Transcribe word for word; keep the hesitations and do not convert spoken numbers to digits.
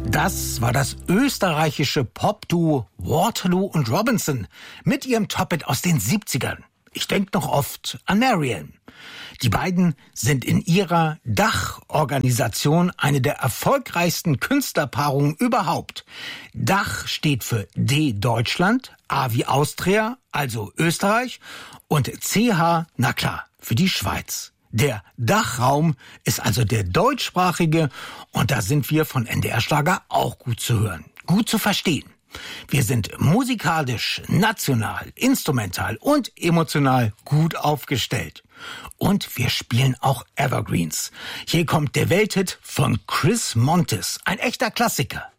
Das war das österreichische Popduo Waterloo und Robinson mit ihrem Top-Hit aus den siebzigern. Ich denke noch oft an Marianne. Die beiden sind in ihrer Dach-Organisation eine der erfolgreichsten Künstlerpaarungen überhaupt. Dach steht für D Deutschland, A wie Austria, also Österreich, und C H, na klar, für die Schweiz. Der Dachraum ist also der deutschsprachige, und da sind wir von N D R Schlager auch gut zu hören, gut zu verstehen. Wir sind musikalisch, national, instrumental und emotional gut aufgestellt. Und wir spielen auch Evergreens. Hier kommt der Welthit von Chris Montes, ein echter Klassiker.